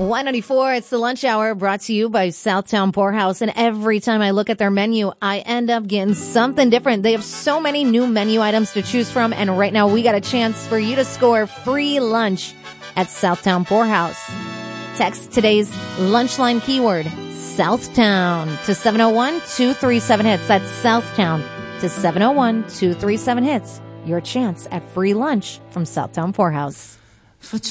194, it's the lunch hour brought to you by Southtown Poorhouse. And every time I look at their menu, I end up getting something different. They have so many new menu items to choose from. And right now we got a chance for you to score free lunch at Southtown Poorhouse. Text today's lunch line keyword, Southtown, to 701-237-HITS. That's Southtown to 701-237-HITS. Your chance at free lunch from Southtown Poorhouse.